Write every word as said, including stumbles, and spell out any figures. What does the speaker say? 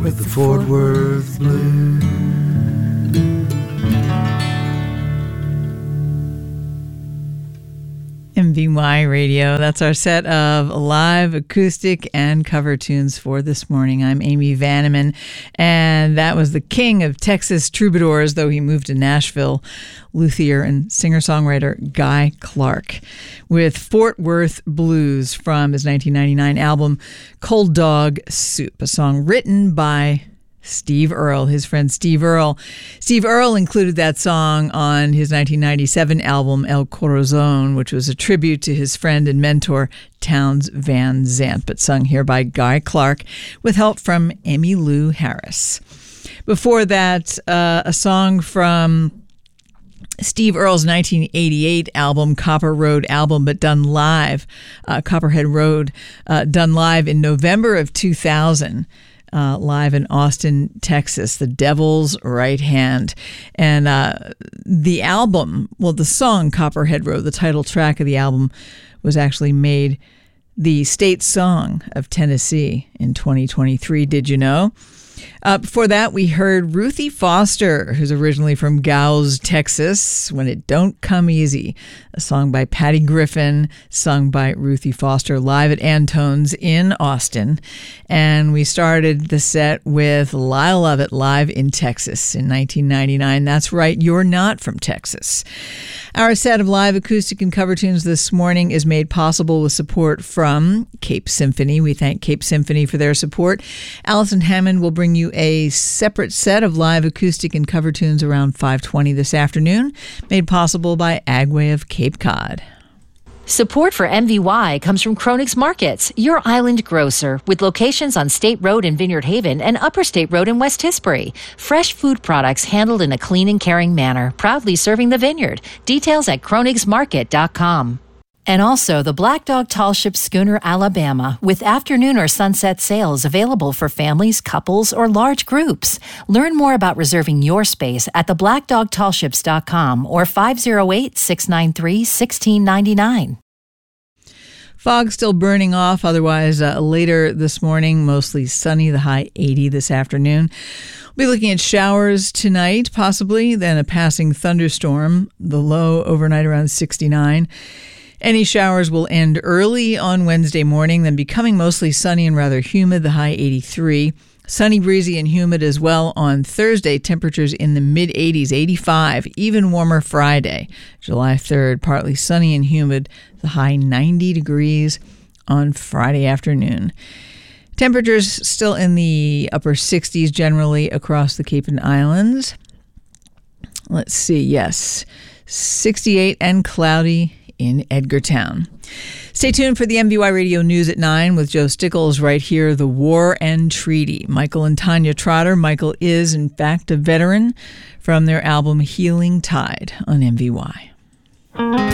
with the Fort Worth Blues. M V Y Radio. That's our set of live, acoustic, and cover tunes for this morning. I'm Amy Vanneman, and that was the king of Texas troubadours, though he moved to Nashville, luthier and singer-songwriter Guy Clark, with Fort Worth Blues from his nineteen ninety-nine album Cold Dog Soup, a song written by Steve Earle, his friend Steve Earle. Steve Earle included that song on his nineteen ninety-seven album El Corazon, which was a tribute to his friend and mentor Townes Van Zandt, but sung here by Guy Clark with help from Emmylou Harris. Before that, uh, a song from Steve Earle's nineteen eighty-eight album, Copper Road album, but done live, uh, Copperhead Road, uh, done live in November of two thousand. Uh, live in Austin, Texas, The Devil's Right Hand. And uh, the album, well, the song Copperhead Road, the title track of the album, was actually made the state song of Tennessee in twenty twenty-three. Did you know? Uh, before that, we heard Ruthie Foster, who's originally from Gowes, Texas, When It Don't Come Easy, a song by Patty Griffin, sung by Ruthie Foster, live at Antone's in Austin. And we started the set with Lyle Lovett, live in Texas in nineteen ninety-nine. That's right, you're not from Texas. Our set of live acoustic and cover tunes this morning is made possible with support from Cape Symphony. We thank Cape Symphony for their support. Allison Hammond will bring you a separate set of live acoustic and cover tunes around five twenty this afternoon, made possible by Agway of Cape Cod. Support for M V Y comes from Kronig's Markets, your island grocer, with locations on State Road in Vineyard Haven and Upper State Road in West Tisbury. Fresh food products handled in a clean and caring manner, proudly serving the vineyard. Details at kronigs market dot com. And also the Black Dog Tall Ship Schooner Alabama, with afternoon or sunset sales available for families, couples, or large groups. Learn more about reserving your space at the black dog tall ships dot com or five oh eight, six nine three, one six nine nine. Fog still burning off, otherwise uh, later this morning, mostly sunny, the high eighty this afternoon. We'll be looking at showers tonight, possibly, then a passing thunderstorm, the low overnight around sixty-nine. Any showers will end early on Wednesday morning, then becoming mostly sunny and rather humid, the high eighty-three. Sunny, breezy, and humid as well on Thursday. Temperatures in the mid-eighties, eighty-five. Even warmer Friday, July third. Partly sunny and humid, the high ninety degrees on Friday afternoon. Temperatures still in the upper sixties generally across the Cape and Islands. Let's see, yes, sixty-eight and cloudy in Edgartown. Stay tuned for the M V Y Radio News at nine with Joe Stickles right here, The War and Treaty. Michael and Tanya Trotter. Michael is, in fact, a veteran, from their album Healing Tide on M V Y.